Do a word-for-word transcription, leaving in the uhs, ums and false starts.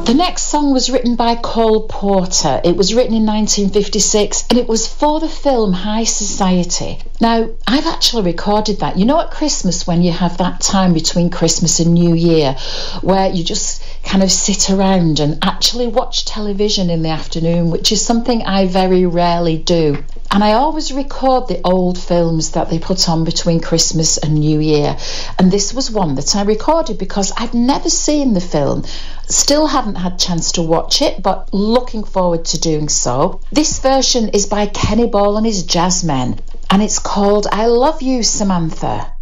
The next song was written by Cole Porter. It was written in nineteen fifty-six and it was for the film High Society. Now, I've actually recorded that. You know, at Christmas when you have that time between Christmas and New Year where you just kind of sit around and actually watch television in the afternoon, which is something I very rarely do. And I always record the old films that they put on between Christmas and New Year. And this was one that I recorded because I'd never seen the film. Still haven't had a chance to watch it, but looking forward to doing so. This version is by Kenny Ball and his Jazzmen, and it's called I Love You, Samantha.